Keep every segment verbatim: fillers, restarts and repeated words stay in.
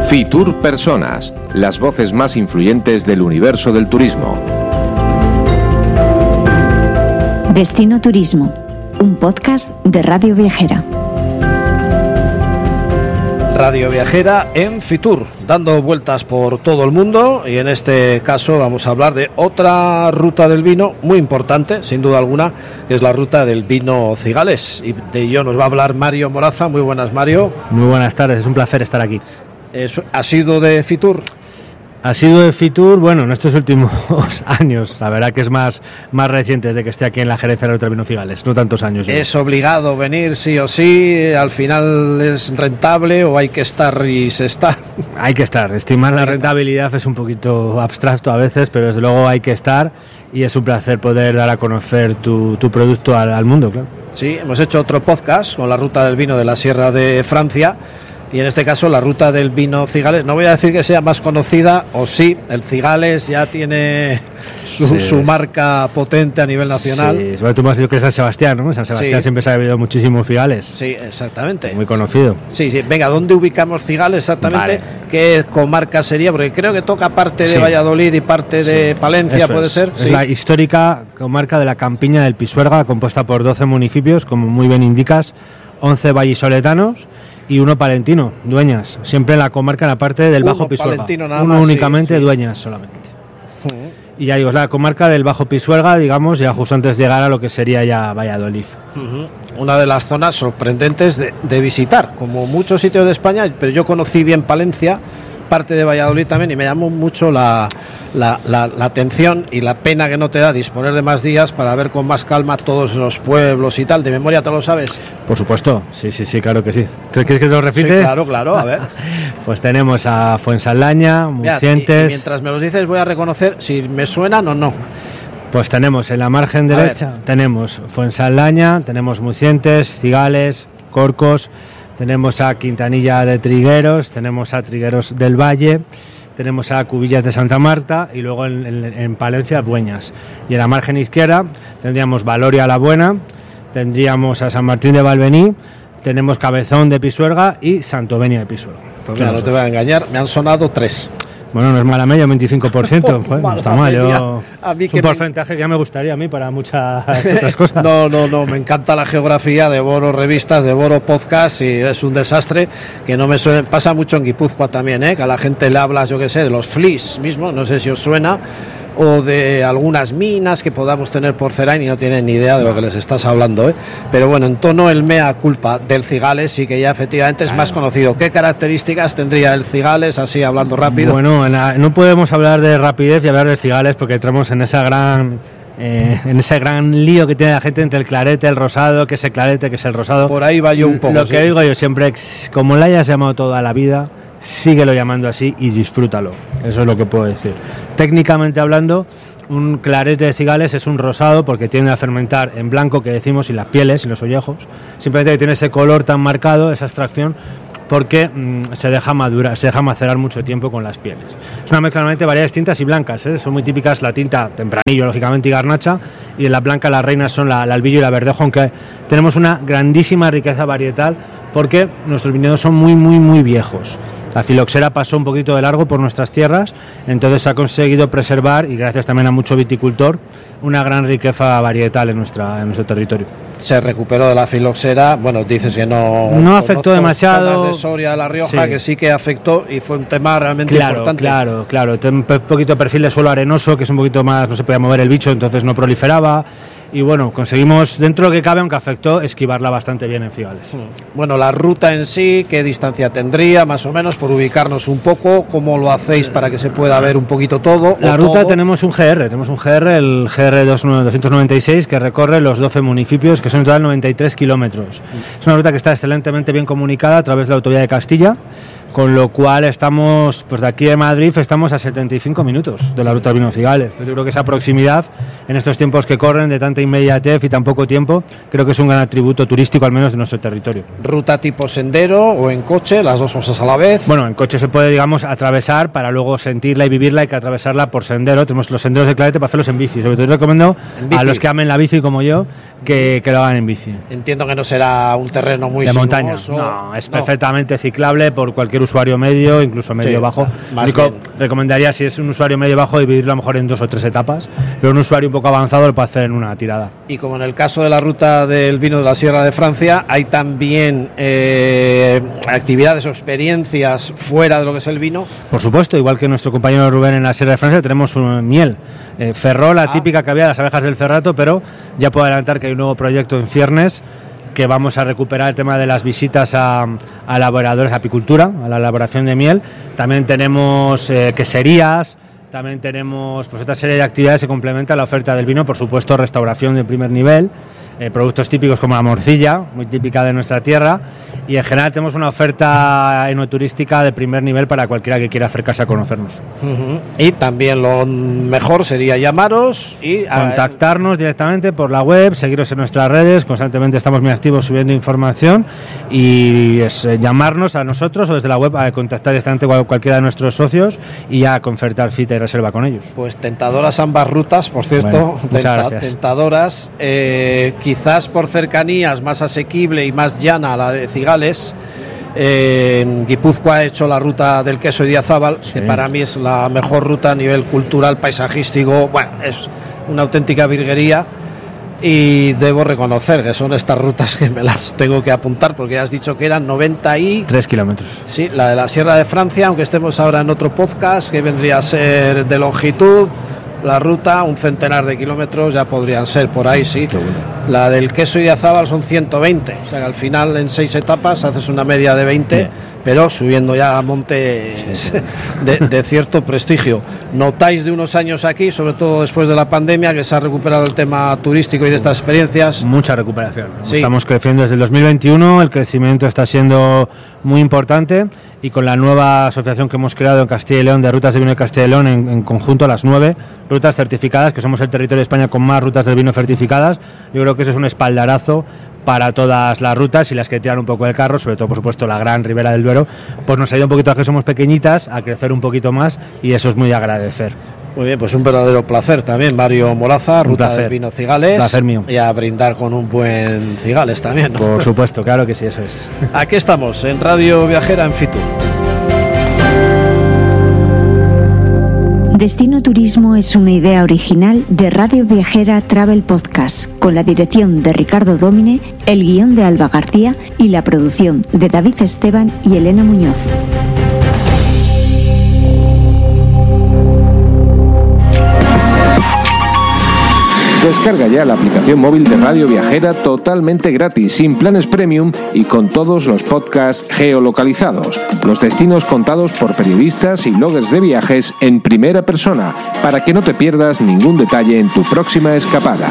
Fitur Personas, las voces más influyentes del universo del turismo. Destino Turismo, un podcast de Radio Viajera. Radio Viajera en Fitur, dando vueltas por todo el mundo, y en este caso vamos a hablar de otra ruta del vino muy importante, sin duda alguna, que es la ruta del vino Cigales, y de ello nos va a hablar Mario Moraza. Muy buenas, Mario. Muy buenas tardes, es un placer estar aquí. ¿Ha sido de Fitur? Ha sido de Fitur, bueno, en estos últimos años, la verdad que es más, más reciente desde que estoy aquí en la gerencia de la ruta del vino Cigales, no tantos años. ¿no? ¿Es obligado venir sí o sí? ¿Al final es rentable o hay que estar y se está? Hay que estar, estimar la rentabilidad es un poquito abstracto a veces, pero desde luego hay que estar, y es un placer poder dar a conocer tu, tu producto al, al mundo, claro. Sí, hemos hecho otro podcast con la ruta del vino de la Sierra de Francia, y en este caso la ruta del vino Cigales. No voy a decir que sea más conocida, o sí, el Cigales ya tiene su, sí. su marca potente a nivel nacional. Sí, sobre todo más yo que es San Sebastián, ¿no? San Sebastián sí. siempre se ha bebido muchísimos Cigales. Sí, exactamente. Muy conocido. Sí, sí. Venga, ¿dónde ubicamos Cigales exactamente? Vale. ¿Qué comarca sería? Porque creo que toca parte de sí. Valladolid y parte sí. de Palencia, Eso ¿puede es. ser? Es sí. la histórica comarca de la Campiña del Pisuerga, compuesta por doce municipios, como muy bien indicas, once vallisoletanos y uno palentino, Dueñas, siempre en la comarca, en la parte del uno Bajo Pisuerga. Uno más, únicamente, sí, sí. Dueñas solamente. Uh-huh. Y ya digo, es la comarca del Bajo Pisuerga, digamos, ya justo antes de llegar a lo que sería ya Valladolid. Uh-huh. Una de las zonas sorprendentes de, de visitar, como muchos sitios de España, pero yo conocí bien Palencia, parte de Valladolid también, y me llamó mucho la, la, la, la atención y la pena que no te da disponer de más días para ver con más calma todos los pueblos y tal. ¿De memoria te lo sabes? Por supuesto, sí, sí, sí, claro que sí. ¿Quieres que te lo repite? Sí, claro, claro, a ver. Pues tenemos a Fuensaldaña, Mucientes... Y, y mientras me los dices voy a reconocer si me suenan o no. Pues tenemos en la margen derecha, tenemos Fuensaldaña, tenemos Mucientes, Cigales, Corcos... Tenemos a Quintanilla de Trigueros, tenemos a Trigueros del Valle, tenemos a Cubillas de Santa Marta y luego en, en, en Palencia, Dueñas. Y en la margen izquierda tendríamos Valoria la Buena, tendríamos a San Martín de Valvení, tenemos Cabezón de Pisuerga y Santovenia de Pisuerga. Pues mira, no te voy a engañar, me han sonado tres. Bueno, no es mala media, un veinticinco por ciento. Pues, no está mal. Yo, a mí es un porcentaje me... que ya me gustaría a mí para muchas otras cosas. No, no, no, me encanta la geografía, devoro revistas, devoro podcast, y es un desastre que no me suena. Pasa mucho en Guipúzcoa también, ¿eh? Que a la gente le hablas, yo qué sé, de los flis mismo, no sé si os suena, o de algunas minas que podamos tener por Cerain y no tienen ni idea de lo que les estás hablando, ¿eh? Pero bueno, en tono el mea culpa del Cigales sí que ya efectivamente es más conocido. ¿Qué características tendría el Cigales, así hablando rápido? Bueno, la, no podemos hablar de rapidez y hablar de Cigales porque entramos en esa gran... Eh, en ese gran lío que tiene la gente entre el clarete, el rosado, que es el clarete, que es el rosado. Por ahí va yo un poco. Lo que sí. digo yo siempre, como la hayas llamado toda la vida, síguelo llamando así y disfrútalo. Eso es lo que puedo decir. Técnicamente hablando, un clarete de Cigales es un rosado porque tiende a fermentar en blanco, que decimos, y las pieles y los ollejos. Simplemente que tiene ese color tan marcado, esa extracción, porque mmm, se deja madurar, se deja macerar mucho tiempo con las pieles. Es una mezcla normalmente de variedades tintas y blancas, ¿eh? Son muy típicas la tinta tempranillo, lógicamente, y garnacha, y en la blanca las reinas son la, la albillo y la verdejo, aunque tenemos una grandísima riqueza varietal porque nuestros viñedos son muy, muy, muy viejos. La filoxera pasó un poquito de largo por nuestras tierras, entonces se ha conseguido preservar, y gracias también a mucho viticultor, una gran riqueza varietal en, nuestra, en nuestro territorio. Se recuperó de la filoxera, bueno, dices que no... No afectó demasiado. De Soria, La Rioja, sí. que sí que afectó y fue un tema realmente claro, importante. Claro, claro, un poquito de perfil de suelo arenoso, que es un poquito más, no se podía mover el bicho, entonces no proliferaba. Y bueno, conseguimos, dentro de lo que cabe, aunque afectó, esquivarla bastante bien en Cigales. Bueno, la ruta en sí, ¿qué distancia tendría, más o menos, por ubicarnos un poco? ¿Cómo lo hacéis para que se pueda ver un poquito todo? La ruta todo? Tenemos un G R, tenemos un G R, el G R doscientos noventa y seis, que recorre los doce municipios, que son en total noventa y tres kilómetros. Es una ruta que está excelentemente bien comunicada a través de la autovía de Castilla, con lo cual estamos, pues de aquí de Madrid, estamos a setenta y cinco minutos de la ruta del vino Cigales. Entonces yo creo que esa proximidad, en estos tiempos que corren de tanta inmediatez y tan poco tiempo, creo que es un gran atributo turístico, al menos de nuestro territorio. ¿Ruta tipo sendero o en coche, las dos cosas a la vez? Bueno, en coche se puede, digamos, atravesar para luego sentirla y vivirla, hay que atravesarla por sendero. Tenemos los senderos de Clarete para hacerlos en bici. Sobre todo recomiendo a los que amen la bici como yo que, que lo hagan en bici. Entiendo que no será un terreno muy de montaña. sinuoso. No, es no. perfectamente ciclable por cualquier cualquier usuario medio, incluso medio Sí, bajo. más Único, bien. recomendaría, si es un usuario medio bajo, dividirlo a lo mejor en dos o tres etapas, pero un usuario un poco avanzado lo puede hacer en una tirada. Y como en el caso de la ruta del vino de la Sierra de Francia, hay también eh, actividades o experiencias fuera de lo que es el vino. Por supuesto, igual que nuestro compañero Rubén en la Sierra de Francia, tenemos un miel. Eh, Ferrol, la Ah. típica que había, las abejas del Cerrato, pero ya puedo adelantar que hay un nuevo proyecto en ciernes, que vamos a recuperar el tema de las visitas a, a elaboradores, a apicultura, a la elaboración de miel. También tenemos eh, queserías, también tenemos pues otra serie de actividades que complementan la oferta del vino, por supuesto restauración de primer nivel, eh, productos típicos como la morcilla, muy típica de nuestra tierra, y en general tenemos una oferta enoturística de primer nivel para cualquiera que quiera acercarse a conocernos. Uh-huh. Y también lo mejor sería llamaros y Contactarnos directamente por la web, seguiros en nuestras redes, constantemente estamos muy activos subiendo información, y es eh, llamarnos a nosotros o desde la web a contactar directamente con cualquiera de nuestros socios y a concertar cita y reserva con ellos. Pues tentadoras ambas rutas, por cierto, Bueno, muchas tenta- gracias. tentadoras, eh, quizás por cercanías más asequible y más llana la de Cigales. Eh, en Guipúzcoa ha hecho la ruta del queso Idiazábal, Sí. que para mí es la mejor ruta a nivel cultural, paisajístico, bueno, es una auténtica virguería. Y debo reconocer que son estas rutas que me las tengo que apuntar, porque ya has dicho que eran noventa y... Tres kilómetros. Sí, la de la Sierra de Francia, aunque estemos ahora en otro podcast, que vendría a ser de longitud, la ruta, un centenar de kilómetros, ya podrían ser por ahí, sí. La del queso Idiazábal son ciento veinte, o sea que al final en seis etapas haces una media de veinte, Bien. pero subiendo ya a montes de, de cierto prestigio. Notáis de unos años aquí, sobre todo después de la pandemia, que se ha recuperado el tema turístico y de estas experiencias. Mucha recuperación. Sí. Estamos creciendo desde el dos mil veintiuno, el crecimiento está siendo muy importante, y con la nueva asociación que hemos creado en Castilla y León de rutas de vino de Castilla y León, en, en conjunto las nueve rutas certificadas, que somos el territorio de España con más rutas de vino certificadas, yo creo que eso es un espaldarazo para todas las rutas y las que tiran un poco el carro, sobre todo por supuesto la gran Ribera del Duero, pues nos ayuda un poquito a que somos pequeñitas, a crecer un poquito más, y eso es muy de agradecer. Muy bien, pues un verdadero placer también, Mario Moraza, Un ruta placer. del vino Cigales. Placer mío. Y a brindar con un buen Cigales también, ¿no? Por supuesto, claro que sí, eso es. Aquí estamos, en Radio Viajera en Fitur. Destino Turismo es una idea original de Radio Viajera Travel Podcast, con la dirección de Ricardo Dómine, el guión de Alba García y la producción de David Esteban y Elena Muñoz. Descarga ya la aplicación móvil de Radio Viajera totalmente gratis, sin planes premium y con todos los podcasts geolocalizados. Los destinos contados por periodistas y bloggers de viajes en primera persona, para que no te pierdas ningún detalle en tu próxima escapada.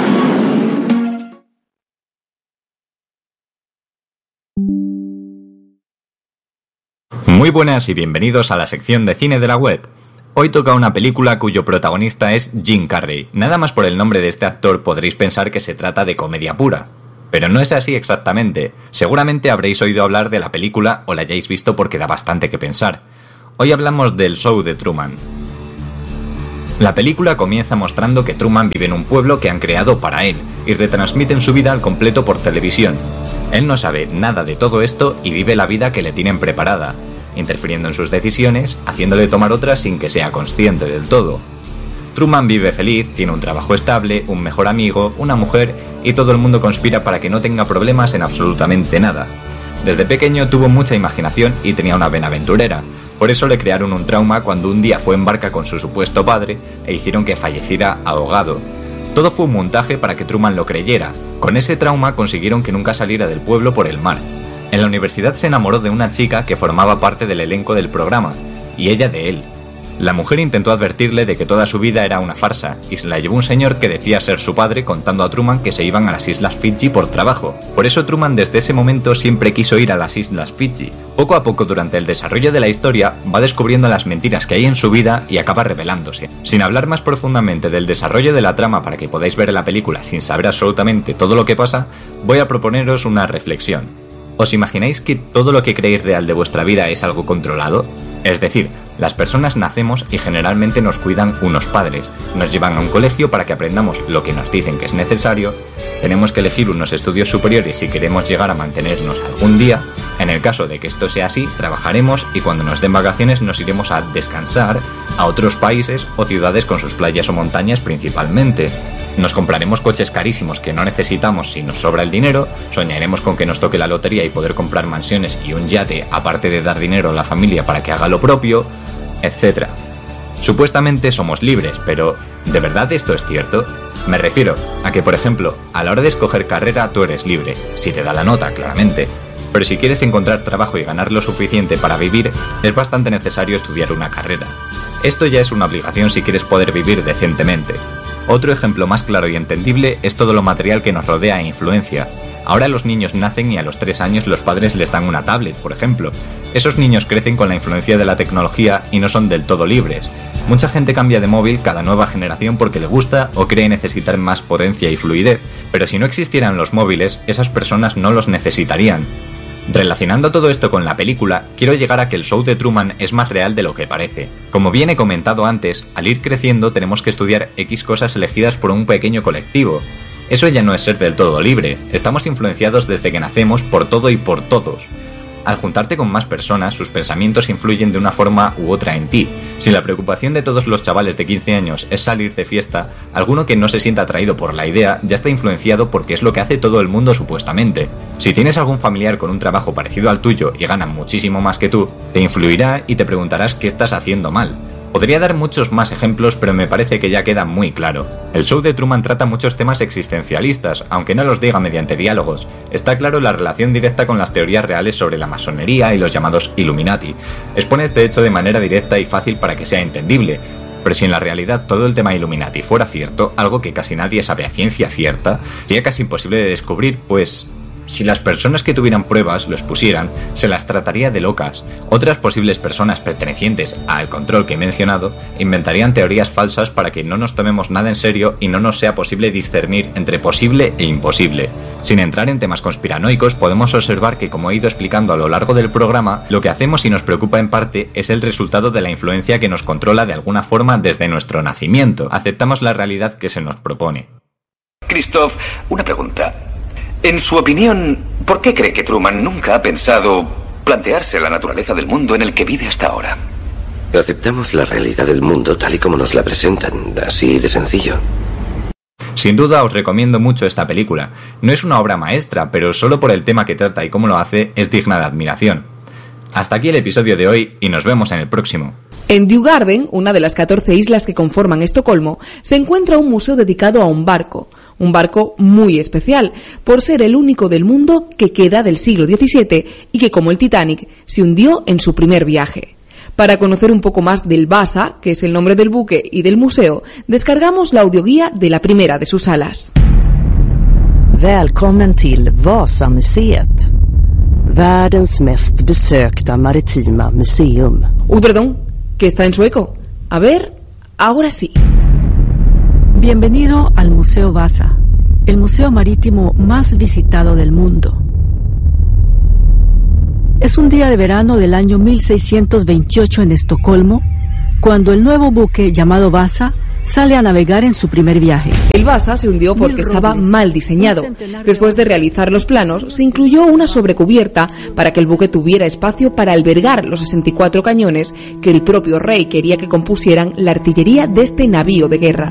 Muy buenas y bienvenidos a la sección de cine de la web. Hoy toca una película cuyo protagonista es Jim Carrey. Nada más por el nombre de este actor podréis pensar que se trata de comedia pura. Pero no es así exactamente. Seguramente habréis oído hablar de la película o la hayáis visto porque da bastante que pensar. Hoy hablamos del show de Truman. La película comienza mostrando que Truman vive en un pueblo que han creado para él y retransmiten su vida al completo por televisión. Él no sabe nada de todo esto y vive la vida que le tienen preparada, interfiriendo en sus decisiones, haciéndole tomar otras sin que sea consciente del todo. Truman vive feliz, tiene un trabajo estable, un mejor amigo, una mujer, y todo el mundo conspira para que no tenga problemas en absolutamente nada. Desde pequeño tuvo mucha imaginación y tenía una vena aventurera, por eso le crearon un trauma cuando un día fue en barca con su supuesto padre e hicieron que falleciera ahogado. Todo fue un montaje para que Truman lo creyera. Con ese trauma consiguieron que nunca saliera del pueblo por el mar. En la universidad se enamoró de una chica que formaba parte del elenco del programa, y ella de él. La mujer intentó advertirle de que toda su vida era una farsa, y se la llevó un señor que decía ser su padre, contando a Truman que se iban a las Islas Fiji por trabajo. Por eso Truman desde ese momento siempre quiso ir a las Islas Fiji. Poco a poco durante el desarrollo de la historia va descubriendo las mentiras que hay en su vida y acaba revelándose. Sin hablar más profundamente del desarrollo de la trama para que podáis ver la película sin saber absolutamente todo lo que pasa, voy a proponeros una reflexión. ¿Os imagináis que todo lo que creéis real de vuestra vida es algo controlado? Es decir, las personas nacemos y generalmente nos cuidan unos padres, nos llevan a un colegio para que aprendamos lo que nos dicen que es necesario, tenemos que elegir unos estudios superiores si queremos llegar a mantenernos algún día. En el caso de que esto sea así, trabajaremos y cuando nos den vacaciones nos iremos a descansar a otros países o ciudades con sus playas o montañas principalmente. Nos compraremos coches carísimos que no necesitamos si nos sobra el dinero, soñaremos con que nos toque la lotería y poder comprar mansiones y un yate, aparte de dar dinero a la familia para que haga lo propio, etcétera. Supuestamente somos libres, pero ¿de verdad esto es cierto? Me refiero a que, por ejemplo, a la hora de escoger carrera tú eres libre, si te da la nota, claramente. Pero si quieres encontrar trabajo y ganar lo suficiente para vivir, es bastante necesario estudiar una carrera. Esto ya es una obligación si quieres poder vivir decentemente. Otro ejemplo más claro y entendible es todo lo material que nos rodea e influencia. Ahora los niños nacen y a los tres años los padres les dan una tablet, por ejemplo. Esos niños crecen con la influencia de la tecnología y no son del todo libres. Mucha gente cambia de móvil cada nueva generación porque le gusta o cree necesitar más potencia y fluidez, pero si no existieran los móviles, esas personas no los necesitarían. Relacionando todo esto con la película, quiero llegar a que el show de Truman es más real de lo que parece. Como bien he comentado antes, al ir creciendo tenemos que estudiar X cosas elegidas por un pequeño colectivo. Eso ya no es ser del todo libre, estamos influenciados desde que nacemos por todo y por todos. Al juntarte con más personas, sus pensamientos influyen de una forma u otra en ti. Si la preocupación de todos los chavales de quince años es salir de fiesta, alguno que no se sienta atraído por la idea ya está influenciado porque es lo que hace todo el mundo supuestamente. Si tienes algún familiar con un trabajo parecido al tuyo y ganan muchísimo más que tú, te influirá y te preguntarás qué estás haciendo mal. Podría dar muchos más ejemplos, pero me parece que ya queda muy claro. El show de Truman trata muchos temas existencialistas, aunque no los diga mediante diálogos. Está claro la relación directa con las teorías reales sobre la masonería y los llamados Illuminati. Expone este hecho de manera directa y fácil para que sea entendible. Pero si en la realidad todo el tema Illuminati fuera cierto, algo que casi nadie sabe a ciencia cierta, sería casi imposible de descubrir, pues si las personas que tuvieran pruebas los pusieran, se las trataría de locas. Otras posibles personas pertenecientes al control que he mencionado inventarían teorías falsas para que no nos tomemos nada en serio y no nos sea posible discernir entre posible e imposible. Sin entrar en temas conspiranoicos, podemos observar que, como he ido explicando a lo largo del programa, lo que hacemos y nos preocupa en parte es el resultado de la influencia que nos controla de alguna forma desde nuestro nacimiento. Aceptamos la realidad que se nos propone. Christoph, una pregunta. En su opinión, ¿por qué cree que Truman nunca ha pensado plantearse la naturaleza del mundo en el que vive hasta ahora? Aceptamos la realidad del mundo tal y como nos la presentan, así de sencillo. Sin duda os recomiendo mucho esta película. No es una obra maestra, pero solo por el tema que trata y cómo lo hace es digna de admiración. Hasta aquí el episodio de hoy y nos vemos en el próximo. En Djurgården, una de las catorce islas que conforman Estocolmo, se encuentra un museo dedicado a un barco. Un barco muy especial, por ser el único del mundo que queda del siglo diecisiete y que, como el Titanic, se hundió en su primer viaje. Para conocer un poco más del Vasa, que es el nombre del buque, y del museo, descargamos la audioguía de la primera de sus salas. Välkommen till Vasamuseet, världens mest besökta maritima museum. Uy, perdón, que está en sueco. A ver, ahora sí. Bienvenido al Museo Vasa, el museo marítimo más visitado del mundo. Es un día de verano del año mil seiscientos veintiocho en Estocolmo, cuando el nuevo buque llamado Vasa sale a navegar en su primer viaje. El Vasa se hundió porque estaba mal diseñado. Después de realizar los planos, se incluyó una sobrecubierta para que el buque tuviera espacio para albergar los sesenta y cuatro cañones que el propio rey quería que compusieran la artillería de este navío de guerra.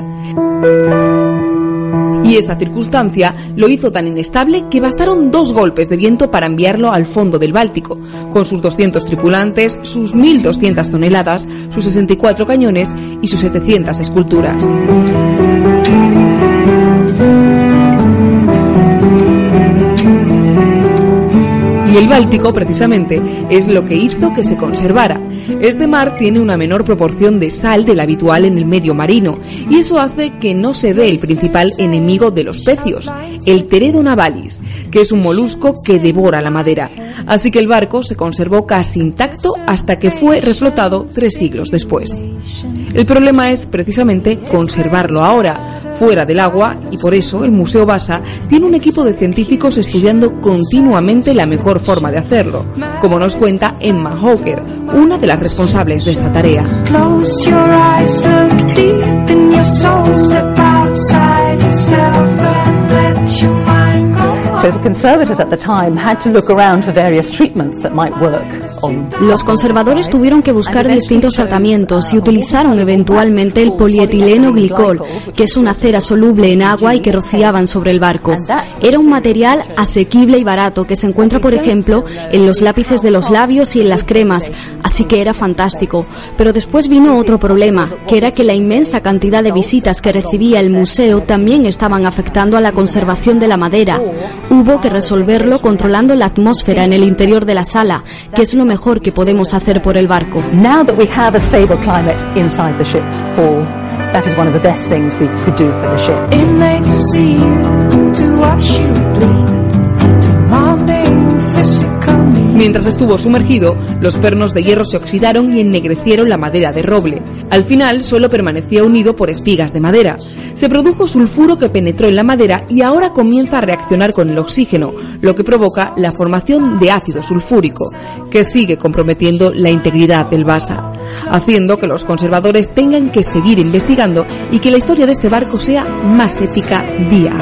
Y esa circunstancia lo hizo tan inestable que bastaron dos golpes de viento para enviarlo al fondo del Báltico, con sus doscientos tripulantes, sus mil doscientas toneladas, sus sesenta y cuatro cañones y sus setecientas esculturas. Y el Báltico, precisamente, es lo que hizo que se conservara. Este mar tiene una menor proporción de sal de la habitual en el medio marino, y eso hace que no se dé el principal enemigo de los pecios, el Teredo navalis, que es un molusco que devora la madera. Así que el barco se conservó casi intacto hasta que fue reflotado tres siglos después. El problema es precisamente conservarlo ahora, fuera del agua, y por eso el Museo Vasa tiene un equipo de científicos estudiando continuamente la mejor forma de hacerlo, como nos cuenta Emma Hawker, una de las responsables de esta tarea. Close your eyes, look deep in your soul, step outside yourself and let your Los conservadores tuvieron que buscar distintos tratamientos y utilizaron eventualmente el polietileno glicol, que es una cera soluble en agua y que rociaban sobre el barco. Era un material asequible y barato que se encuentra, por ejemplo, en los lápices de los labios y en las cremas, así que era fantástico. Pero después vino otro problema, que era que la inmensa cantidad de visitas que recibía el museo también estaban afectando a la conservación de la madera. Hubo que resolverlo controlando la atmósfera en el interior de la sala, que es lo mejor que podemos hacer por el barco. Now that we have a stable climate inside the ship, Paul, that is one of the best things we could do for the ship. It makes you to watch you bleed, demanding physical needs. Mientras estuvo sumergido, los pernos de hierro se oxidaron y ennegrecieron la madera de roble. Al final solo permanecía unido por espigas de madera. Se produjo sulfuro que penetró en la madera y ahora comienza a reaccionar con el oxígeno, lo que provoca la formación de ácido sulfúrico, que sigue comprometiendo la integridad del Vasa, haciendo que los conservadores tengan que seguir investigando y que la historia de este barco sea más épica día